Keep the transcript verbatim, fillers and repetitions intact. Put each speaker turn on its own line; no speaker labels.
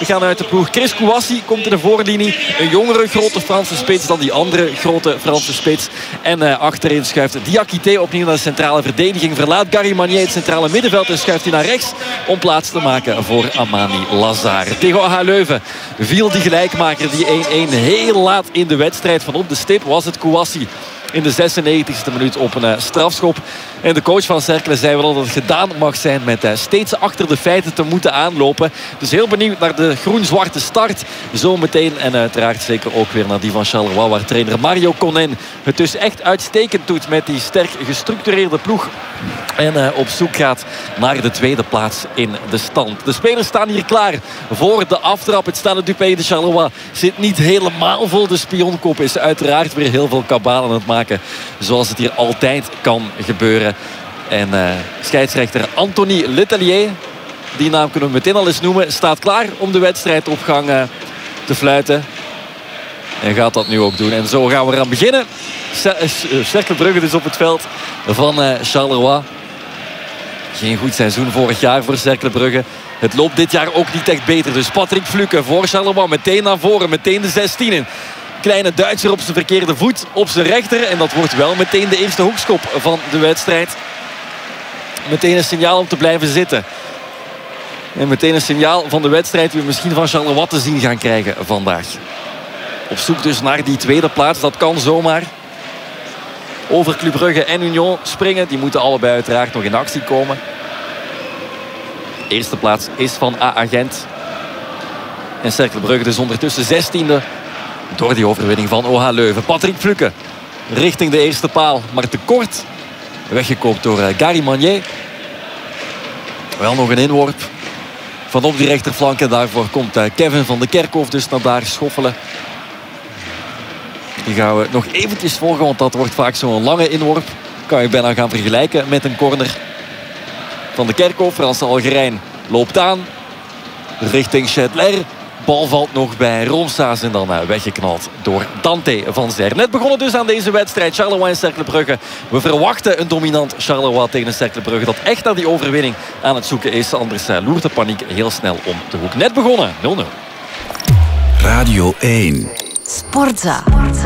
We gaan uit de ploeg. Chris Kouassi komt in de voorlinie. Een jongere grote Franse spits dan die andere grote Franse spits. En uh, achterin schuift Diakité opnieuw naar de centrale verdediging. Verlaat Gary Magnier het centrale middenveld en schuift hij naar rechts om plaats te maken voor Amani Lazare. Tegen O H Leuven viel die gelijkmaker, die één-één, heel laat in de wedstrijd. Van op de stip was het Kouassi in de zesennegentigste minuut op een uh, strafschop. En de coach van Cercle zei wel dat het gedaan mag zijn met uh, steeds achter de feiten te moeten aanlopen. Dus heel benieuwd naar de groen-zwarte start zometeen. En uiteraard zeker ook weer naar die van Charleroi, waar trainer Mario Conen het dus echt uitstekend doet met die sterk gestructureerde ploeg. En uh, op zoek gaat naar de tweede plaats in de stand. De spelers staan hier klaar voor de aftrap. Het Stade du Pays de Charleroi zit niet helemaal vol. De spionkop is uiteraard weer heel veel kabaal aan het maken. Zoals het hier altijd kan gebeuren. En uh, scheidsrechter Anthony Letellier, die naam kunnen we meteen al eens noemen, staat klaar om de wedstrijd op gang uh, te fluiten. En gaat dat nu ook doen. En zo gaan we eraan beginnen. Cercle Brugge dus op het veld van uh, Charleroi. Geen goed seizoen vorig jaar voor Cercle Brugge. Het loopt dit jaar ook niet echt beter. Dus Patrick Fluke voor Charleroi. Meteen naar voren. Meteen de zestien in. Kleine Duitser op zijn verkeerde voet. Op zijn rechter. En dat wordt wel meteen de eerste hoekschop van de wedstrijd. Meteen een signaal om te blijven zitten. En meteen een signaal van de wedstrijd die we misschien van Charleroi te zien gaan krijgen vandaag. Op zoek dus naar die tweede plaats. Dat kan zomaar. Over Club Brugge en Union springen. Die moeten allebei uiteraard nog in actie komen. De eerste plaats is van A Gent. En Cercle Brugge dus ondertussen zestiende. Door die overwinning van O H Leuven. Patrick Fluke richting de eerste paal. Maar te kort. Weggekoopt door Gary Magnier. Wel nog een inworp van op die rechterflank. En daarvoor komt Kevin van de Kerkhof dus naar daar schoffelen. Die gaan we nog eventjes volgen, want dat wordt vaak zo'n lange inworp. Kan je bijna gaan vergelijken met een corner. Van de Kerkhof, Franse Algerijn loopt aan. Richting Chedler. Bal valt nog bij Romsaas en dan weggeknald door Dante van Zer. Net begonnen dus aan deze wedstrijd. Charleroi en Cercle Brugge. We verwachten een dominant Charleroi tegen Cercle Brugge. Dat echt naar die overwinning aan het zoeken is. Anders loert de paniek heel snel om de hoek. Net begonnen. nul nul.
Radio één.
Sportza.